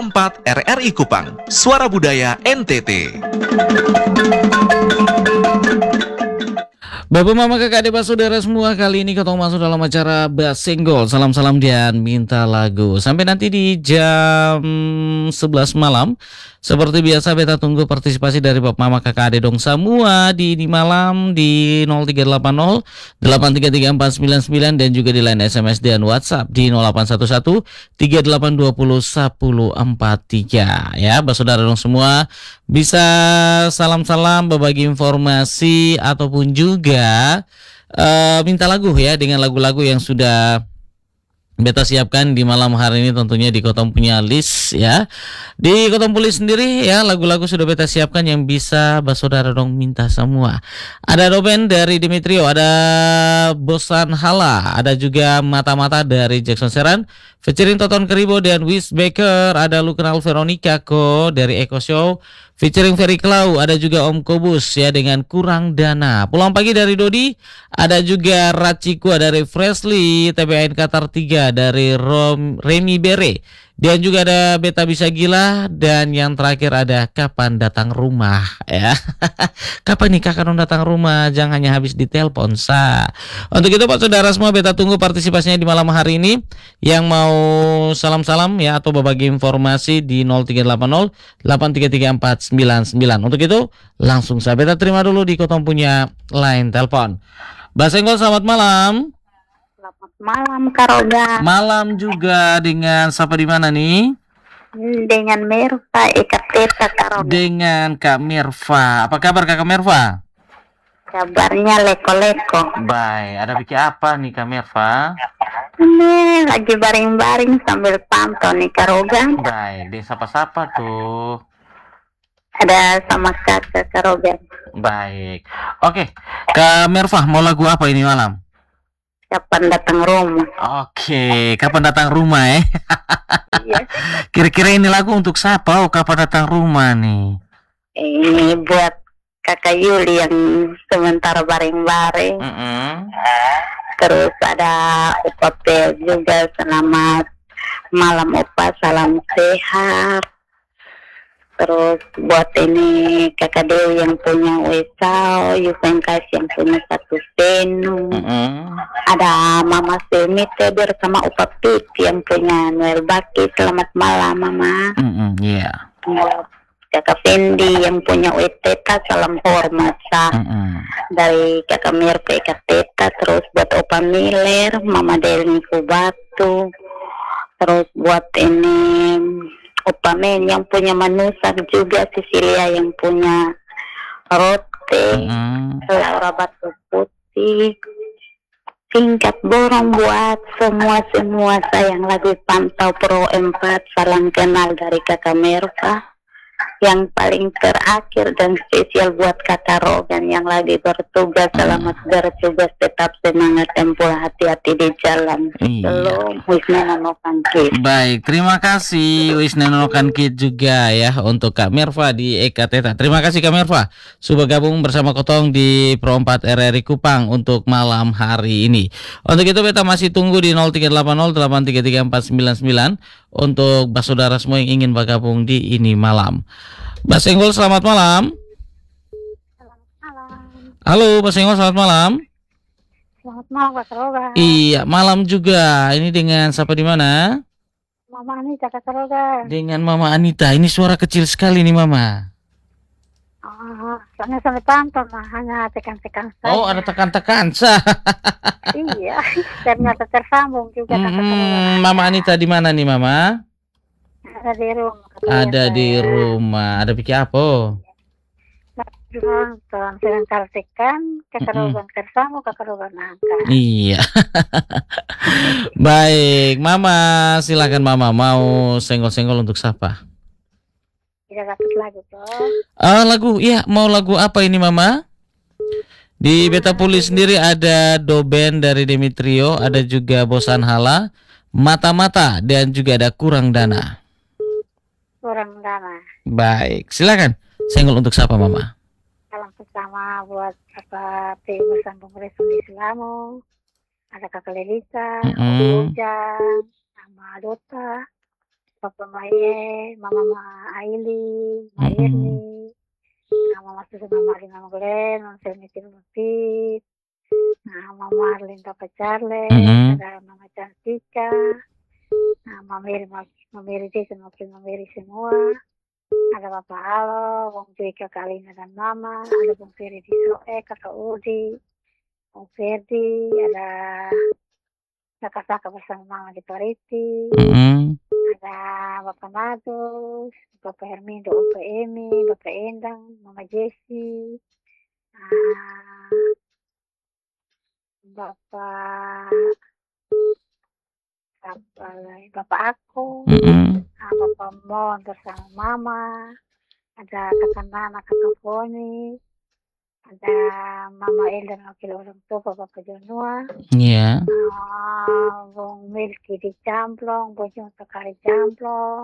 Pro 4 RRI Kupang, Suara Budaya NTT. Bapak, Mama, Kakak, Adik, Saudara semua, kali ini ketemu masuk dalam acara Basenggol. Salam-salam dan minta lagu. Sampai nanti di jam 11 malam. Seperti biasa, beta tunggu partisipasi dari Bapak, Mama, Kakak, Adik dong semua di ini malam di 0380 833 499 dan juga di line SMS dan WhatsApp di 0811 3820 143. Ya, Bapak Saudara dong semua bisa salam-salam, berbagi informasi ataupun juga minta lagu ya, dengan lagu-lagu yang sudah beta siapkan di malam hari ini. Tentunya di Kotong punya list ya. Di Kotong Pulis sendiri ya, lagu-lagu sudah beta siapkan yang bisa saudara dong minta semua. Ada Doben dari Dimitrio, ada Bosan Hala, ada juga Mata-Mata dari Jackson Seran, featuring Toton Keribo dan Wiz Baker, ada Lu Kenal Veronica Ko dari Eko Show, featuring Ferry Klau, ada juga Om Kobus ya dengan Kurang Dana. Pulang Pagi dari Dodi, ada juga Racikua dari Freshly, TBN Qatar 3 dari Remy Bere, dan juga ada Beta Bisa Gila, dan yang terakhir ada Kapan Datang Rumah ya. Kapan nih kakak datang rumah, jangan hanya habis di telepon sa. Untuk itu Pak Saudara semua, beta tunggu partisipasinya di malam hari ini. Yang mau salam-salam ya atau berbagi informasi di 0380 833 499. Untuk itu langsung saya beta terima dulu di Kotong punya line telepon. Basenggol, selamat malam. Selamat malam, Kak Roga. Malam juga, dengan siapa di mana nih? Dengan Mirva Ekateta, Kak Roga. Dengan Kak Mirva. Apa kabar Kak Mirva? Kabarnya leko-leko. Baik, ada pikir apa nih Kak Mirva? Ini lagi baring-baring sambil pantau nih, Kak Roga. Baik, di sapa-sapa tuh. Ada sama kakak, Kak Roga. Baik. Oke, Kak Mirva, mau lagu apa ini malam? Kapan Datang Rumah. Oke, Kapan Datang Rumah ya? Iya. Kira-kira ini lagu untuk siapa? Oh, Kapan Datang Rumah nih. Ini buat kakak Yuli yang sementara baring-baring. Terus ada Opa Pel juga, selamat malam Opa, salam sehat. Terus buat ini kakak Dewi yang punya Wesau, Yuvenkas yang punya satu Senu. Ada Mama Semite bersama Opa Piti yang punya Noel Baki, selamat malam Mama. Iya. Kakak Fendi yang punya Weteta, salam hormat sa. Dari kakak Mirpe Kateta. Terus buat Opa Miller, Mama Delni Kubatu. Terus buat ini Opa Men yang punya Manusak juga, Cecilia yang punya Rote, Laura Batu Putih. Singkat borong buat semua saya yang lagi pantau Pro 4, salam kenal dari kakak Merva. Yang paling terakhir dan spesial buat kakak Rogan yang lagi bertugas, selamat bertugas, tetap semangat dan pula hati-hati di jalan. Belum Wisna Nanokan Kid. Baik, terima kasih Wisna Nanokan Kid juga ya untuk Kak Merva di Ekateta. Terima kasih Kak Merva sudah gabung bersama Kotong di Pro 4 RRI Kupang untuk malam hari ini. Untuk itu beta masih tunggu di 0380 833 499 untuk saudara semua yang ingin bergabung di ini malam. Basenggol, selamat malam. Selamat malam. Halo Basenggol, selamat malam. Selamat malam Kak Roga. Iya, malam juga. Ini dengan siapa di mana? Mama Anita Kak Roga. Dengan Mama Anita. Ini suara kecil sekali nih Mama. Soalnya sampai pantau mah, hanya tekan-tekan saja. Oh, ada tekan-tekan. Iya, ternyata tersambung juga Kak Roga. Mama Anita di mana nih Mama? Ada di rumah. Ada di rumah. Ada pikir apa? Nonton sedang kartikan, Kakak Roga tersambung, Kakak Roga nangka. Iya. Baik, Mama, silakan Mama, mau senggol-senggol untuk siapa? Tidak dapat lagu toh. Lagu, iya, mau lagu apa ini Mama? Di Beta Pulis sendiri ada Doben dari Dimitrio, ada juga Bosan Hala, Mata-Mata, dan juga ada Kurang Dana. Kurang Dana. Baik, silakan. Senggol untuk siapa Mama? Salam bersama buat Kakak Timu Sambung Resum di Selamo. Ada Kakak Lelisa, Ujang, sama Dota. Papa Maye, Mama Aili, Mayerni, Mama Susu, Mama Rina Glen, Mama Selmi Timothy, Mama Arlin Papa Charles, ada Mama Cantika, Mama Mary Jason, Mama Mary semua, ada Bapak Alo, Bung Joy, Kakak Alina dan Mama, ada Bung Ferry di Soe, Kakak Udi, Bung Ferdi, ada kakak-kakak bersama Mama di Pariti, ada Bapak Nadus, Bapak Hermindo, Bapak Emi, Bapak Endang, Mama Jessi, Bapak aku, Bapak Mon bersama Mama, ada kakak Nana, kakak Boni, ada Mama El dan wakil orang tua Bapak Jonua, Bung Milky di Camplong, Bung Junta Kari Camplong,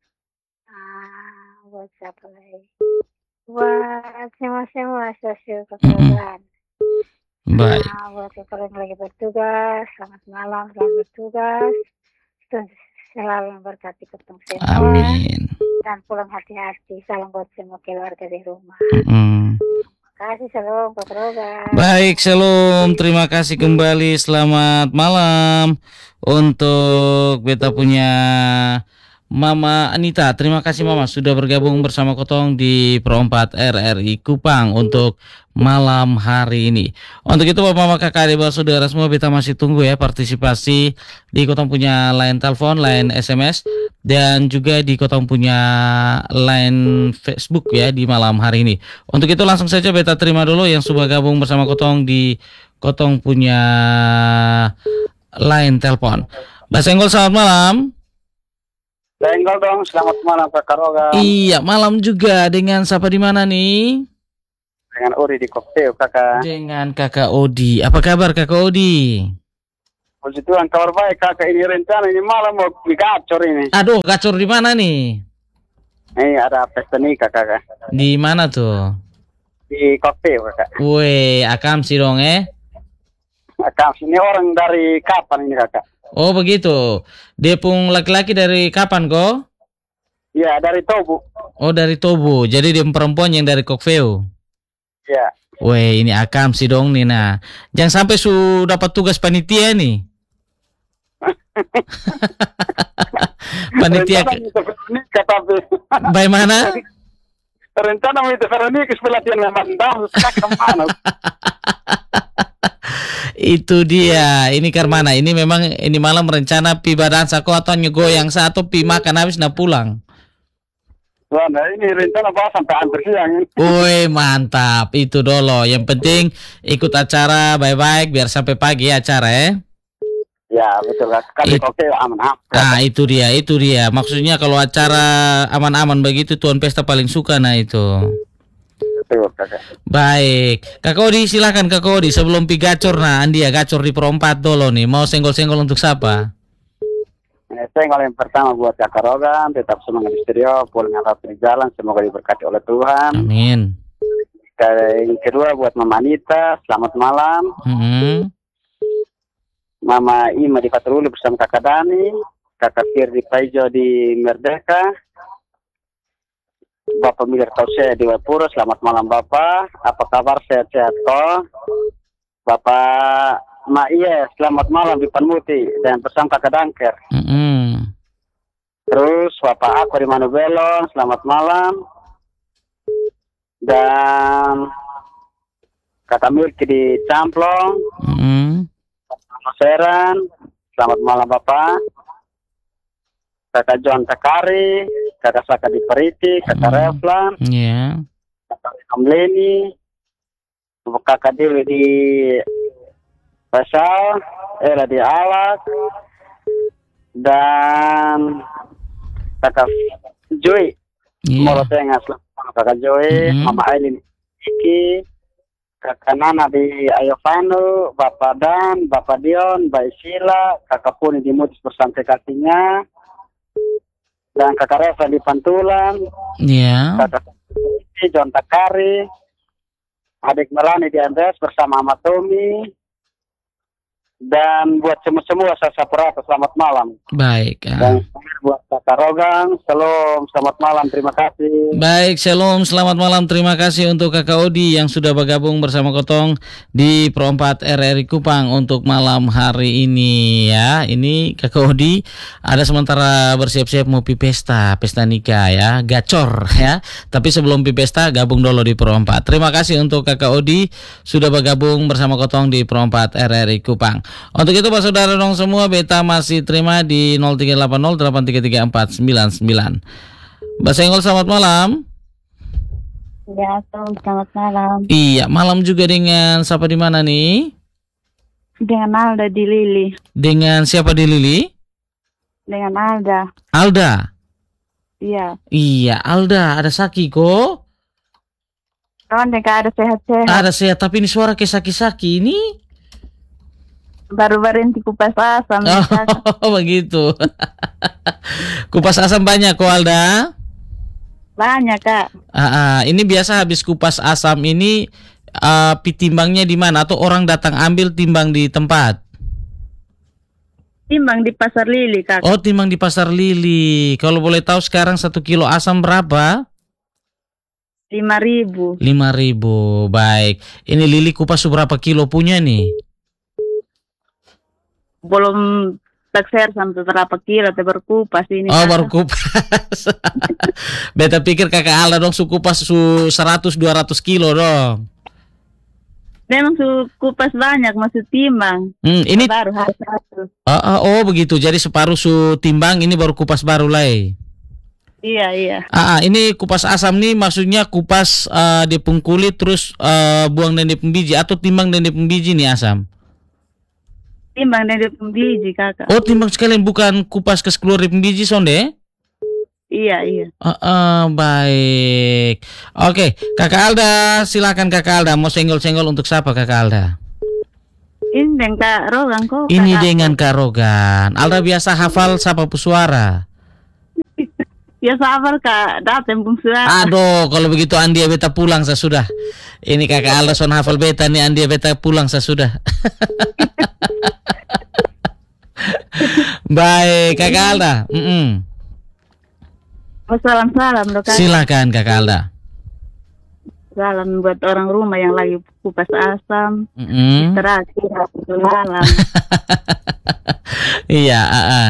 buat siapa lagi? Buat semua sosial kekeluargaan. Baik. Buat yang lagi bertugas, selamat malam, selamat bertugas. Selalu memberkati ketemu semua. Amin. Dan pulang hati-hati. Salam buat semua keluarga di rumah. Terima kasih, salam, Pak Roga. Baik, shalom. Terima kasih kembali. Selamat malam untuk beta punya Mama Anita. Terima kasih Mama sudah bergabung bersama Kotong di Pro 4 RRI Kupang untuk malam hari ini. Untuk itu Bapak-Bapak, kakak adik saudara semua, beta masih tunggu ya partisipasi di Kotong punya line telepon, line SMS, dan juga di Kotong punya line Facebook ya di malam hari ini. Untuk itu langsung saja beta terima dulu yang sudah gabung bersama Kotong di Kotong punya line telepon. Mbak Senggol, selamat malam. Senggol dong, selamat malam Pak Karoga. Iya, malam juga. Dengan siapa di mana nih? Dengan Odi di Kokteo, Kakak. Dengan Kakak Odi. Apa kabar Kakak Odi? Puji Tuhan, kabar baik Kakak. Ini rencana ini malam mau gacor ini. Aduh, gacor di mana nih? Ada pesta nikah Kakak. Di mana tuh? Di Kokteo Kakak. Weh, akam sih dong Akam ini orang dari kapan ini Kakak? Oh begitu. Depung laki-laki dari kapan kok? Ya, dari Tobu. Oh dari Tobu. Jadi dia perempuan yang dari Kokveo. Ya. Weh, ini akam sih dong nih. Nah, jangan sampai dapat tugas panitia nih. Panitia nikah tapi. Bagaimana? Rencana mau itu Veronica pelatihan memandang kemana? Itu dia. Ini Karmana. Ini memang ini malam rencana pi badan sako atau nyegoyang satu pi makan habis na pulang. Wah, nah ini rencana bahas sampai hampir siang ini. Woi, mantap. Itu dulu. Yang penting ikut acara baik-baik biar sampai pagi acara ya. Ya, betul kan. Oke, aman-aman. Nah, itu dia. Maksudnya kalau acara aman-aman begitu tuan pesta paling suka nah itu. Betul, Kakak. Baik. Kakak Odi silakan Kakak Odi sebelum pi gacor nah Andi ya gacor di Pro 4 dulu nih. Mau senggol-senggol untuk siapa? Senggol yang pertama buat Kakak Rogan, tetap semangat di studio, pulang rapi di jalan, semoga diberkati oleh Tuhan. Amin. Yang kedua buat Mama Anita, selamat malam. Mama Ima di Patruli bersama Kakak Dani, Kakak Firdi Paijo di Merdeka, Bapak Miller Tause di Wepuro, selamat malam Bapak, apa kabar, sehat-sehat kok? Bapak Maiye, selamat malam di Panmuti, dan bersama Kakak Dangker. Terus Bapak aku di Manubelon, selamat malam. Dan Kakak Milky di Camplong, Seran, selamat malam Bapak. Kakak John Takari, Kakak Saka di Periti, Kakak Reflan, Kakak Kamleni, Kakak Dewi di Pasal, Era di Alak, dan Kakak Joy, Moro Tengah, selamat malam Kakak Joy, Mama Aileen Iki, Kakak Nana di Ayovanu, Bapak Dan, Bapak Dion, Mbak Sila, Kakak Puni di Mutis bersantai kakinya, dan Kakak Reva di Pantulan, Kakak John Takari, adik Melani di Andes bersama Mama Tommy, Dan buat semua saya saparata selamat malam. Baik. Dan buat Kakak Rogang, shalom, selamat malam, terima kasih. Baik, shalom, selamat malam. Terima kasih untuk Kakak Odi yang sudah bergabung bersama Kotong di Pro 4 RRI Kupang untuk malam hari ini ya. Ini Kakak Odi ada sementara bersiap-siap mau pi pesta nikah ya, gacor ya. Tapi sebelum pi pesta gabung dulu di Pro 4. Terima kasih untuk Kakak Odi sudah bergabung bersama Kotong di Pro 4 RRI Kupang. Untuk itu Pak Saudara dong semua, beta masih terima di 0380833499. Mbak Senggol selamat malam. Ya, selamat malam. Iya, malam juga dengan siapa di mana nih? Dengan Alda di Lili. Dengan siapa di Lili? Dengan Alda. Alda. Iya. Iya, Alda, ada Saki kok. Kawan deka ada sehat-sehat. Ada sehat, tapi ini suara kayak Saki-Saki ini. Baru berhenti kupas asam. Oh, begitu. Kupas asam banyak kok Alda? Banyak, Kak. Ini biasa habis kupas asam ini timbangnya di mana? Atau orang datang ambil timbang di tempat? Timbang di Pasar Lili, Kak. Oh, timbang di Pasar Lili. Kalau boleh tahu sekarang 1 kilo asam berapa? 5.000. 5.000. Baik. Ini Lili kupas berapa kilo punya nih? Belum takser sampai berapa kilo baru kupas ini. Oh, baru kupas. Beta pikir Kakak Alda dong su kupas 100-200 kilo dong. Memang su kupas banyak masih timbang. Ini baru hari satu. Oh, begitu. Jadi separuh su timbang, ini baru kupas baru lai. Iya. Ini kupas asam nih maksudnya kupas di kulit terus buang dari pembiji atau timbang dari pembiji nih asam? Timbang dari pembiji, Kakak. Oh, timbang sekalian bukan kupas ke keluar dari pembiji sonde? Iya. Baik. Oke, Kakak Alda, silakan Kakak Alda mau senggol-senggol untuk siapa Kakak Alda? Ini dengan Kak Rogan kok. Ini dengan Kak Rogan. Alda biasa hafal siapa suara? Ya sabar Kak, datang pun suara. Aduh, kalau begitu Andia beta pulang sesudah. Ini Kakak Alda son hafal beta nih, Andia beta pulang sesudah. Baik, Kakak Alda. Salam loh Kak. Silakan Kakak Alda. Salam buat orang rumah yang lagi kupas asam. Terakhir malam. Iya,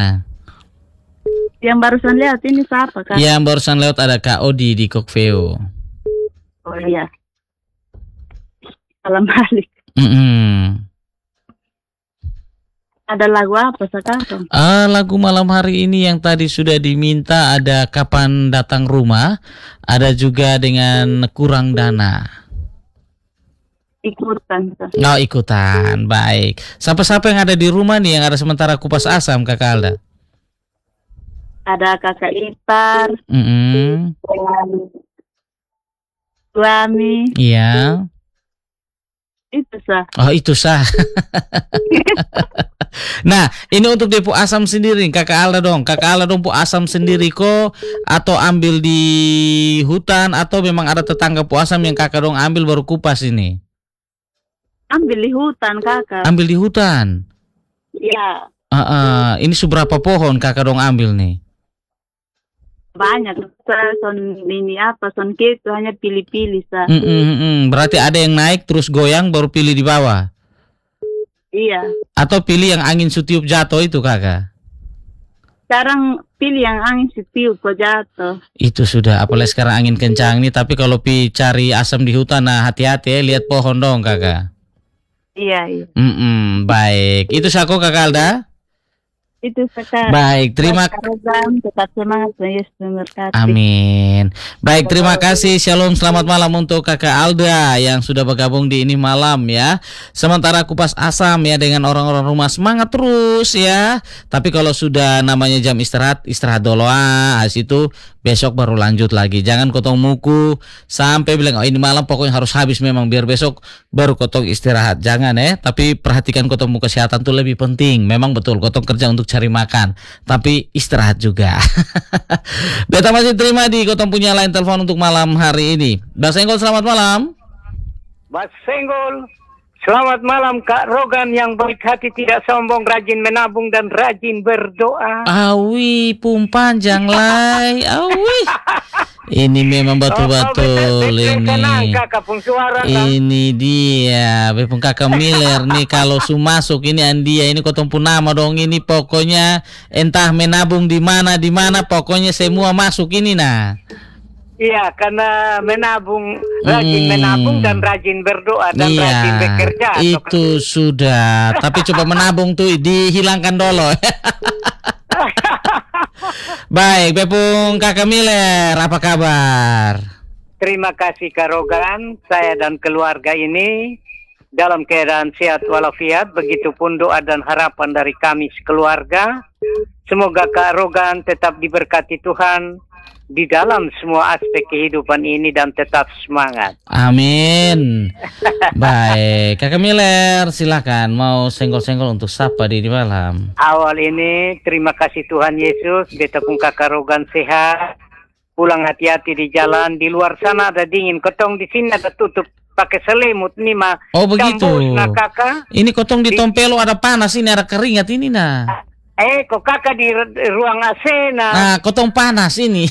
Yang barusan lihat ini siapa Kak? Yang barusan lewat ada Kak Odi di Kokveo. Oh iya. Salam balik. Ada lagu apa sekarang? Lagu malam hari ini yang tadi sudah diminta ada Kapan Datang Rumah, ada juga dengan Kurang Dana. Ikutan. Oh, ikutan. Baik. Siapa-siapa yang ada di rumah nih yang ada sementara kupas asam Kakak Alda? Ada Kakak Ipar. Dengan suami. Iya. Itu sah. Oh, itu sah. Nah, ini untuk depo asam sendiri Kakak Alda dong. Kakak Alda dong pu asam sendiri kok atau ambil di hutan atau memang ada tetangga pu asam yang Kakak dong ambil baru kupas ini? Ambil di hutan Kakak. Ambil di hutan. Iya. Ini seberapa pohon Kakak dong ambil nih? Banyak. Son itu hanya pilih-pilih sah. Berarti ada yang naik terus goyang baru pilih di bawah. Iya. Atau pilih yang angin sutiup jatuh itu Kakak? Sekarang pilih yang angin setiup kok jatuh. Itu sudah, apalagi sekarang angin kencang nih. Tapi kalau cari asam di hutan, nah hati-hati ya, lihat pohon dong Kakak. Iya. Baik, itu sako Kakak Alda. Itu sekarang. Baik, terima kasih. Tetap semangat, Yesus memberkati. Amin. Baik, terima kasih. Shalom, selamat malam untuk Kakak Alda yang sudah bergabung di ini malam ya. Sementara kupas asam ya dengan orang-orang rumah semangat terus ya. Tapi kalau sudah namanya jam istirahat dulu habis itu besok baru lanjut lagi. Jangan kotong muku sampai bilang oh ini malam pokoknya harus habis memang biar besok baru kotong istirahat. Jangan ya. Tapi perhatikan kotong muku kesehatan tuh lebih penting. Memang betul kotong kerja untuk cari makan, tapi istirahat juga. Beta masih terima di kotong punya line telepon untuk malam hari ini. Mbak Senggol selamat malam. Mbak Senggol Selamat malam Kak Rogan yang baik hati, tidak sombong, rajin menabung dan rajin berdoa. Awi, pun panjang lai. Awi. Ini memang betul-betul ini. Ini dia, bepung kakak Miller nih kalau su masuk ini Andia ini kotong pun nama dong ini pokoknya entah menabung di mana pokoknya semua masuk ini nah. Iya, karena menabung, rajin menabung dan rajin berdoa dan rajin bekerja. Itu sudah, tapi coba menabung tuh dihilangkan dulu. Baik, Bepung Kakak Miller, apa kabar? Terima kasih Kak Rogan, saya dan keluarga ini dalam keadaan sehat walafiat, begitupun doa dan harapan dari kami sekeluarga. Semoga Kak Rogan tetap diberkati Tuhan di dalam semua aspek kehidupan ini dan tetap semangat. Amin. Baik, Kakak Miller, silakan mau senggol-senggol untuk sapa di malam. Awal ini terima kasih Tuhan Yesus, beta pun Kakak Rogan sehat. Pulang hati-hati di jalan, di luar sana ada dingin. Kotong di sini ada tutup pakai selimut nih mah. Oh begitu. Nah kakak. Ini kotong di Tompelo ada panas ini, ada keringat ini nah. Kok kakak di ruang AC nah. Nah, kotong panas ini.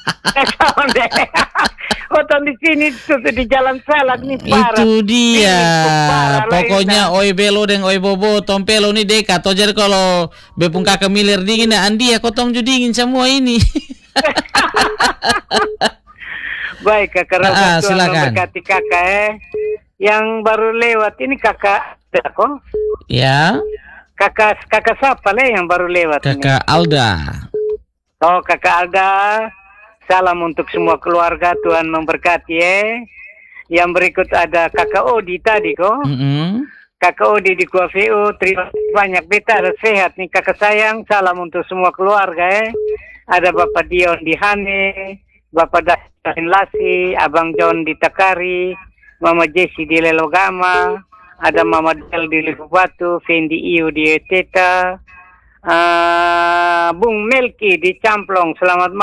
Kotong di sini di jalan salak nih parah. Itu dia. Pokoknya oi belo dan oi bobo Tompelo nih dekat. Toh jadi kalau bepung Kakak Miller dingin nah Andia kotong juga dingin semua ini. Baik kakak Rogan, Tuhan silakan. memberkati kakak Yang baru lewat ini kakak kok? Ya. Kakak siapa yang baru lewat Kakak ini? Alda. Oh kakak Alda, salam untuk semua keluarga, Tuhan memberkati Yang berikut ada kakak Odi tadi kok. Kakak Odi di KVU, terima kasih banyak, beta ada sehat nih kakak sayang, salam untuk semua keluarga Ada Bapak Dion di Hane, Bapak Dahin Lasi, Abang John di Takari, Mama Jessie di Lelogama, ada Mama Del di Livu Batu, Fendi Iyo di Teta, Bung Melki di Camplong, selamat malam.